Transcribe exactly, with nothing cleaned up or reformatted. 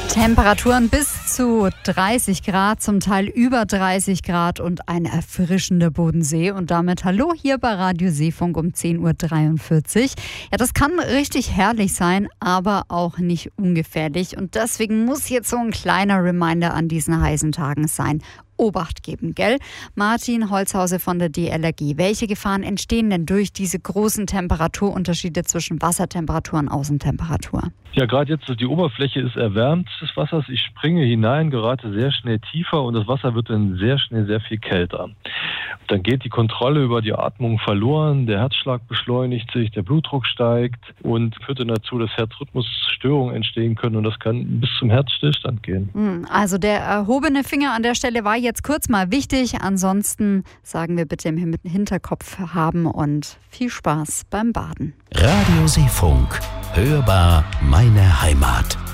Temperaturen bis zu dreißig Grad, zum Teil über dreißig Grad und ein erfrischender Bodensee. Und damit hallo hier bei Radio Seefunk um zehn Uhr dreiundvierzig. Ja, das kann richtig herrlich sein, aber auch nicht ungefährlich. Und deswegen muss jetzt so ein kleiner Reminder an diesen heißen Tagen sein. Obacht geben, gell? Martin Holzhause von der D L R G. Welche Gefahren entstehen denn durch diese großen Temperaturunterschiede zwischen Wassertemperatur und Außentemperatur? Ja, gerade jetzt, die Oberfläche ist erwärmt des Wassers. Ich springe hinein, gerate sehr schnell tiefer und das Wasser wird dann sehr schnell sehr viel kälter. Dann geht die Kontrolle über die Atmung verloren, der Herzschlag beschleunigt sich, der Blutdruck steigt und führt dann dazu, dass Herzrhythmusstörungen entstehen können und das kann bis zum Herzstillstand gehen. Also der erhobene Finger an der Stelle war jetzt kurz mal wichtig. Ansonsten sagen wir bitte im Hinterkopf haben und viel Spaß beim Baden. Radio Seefunk. Hörbar meine Heimat.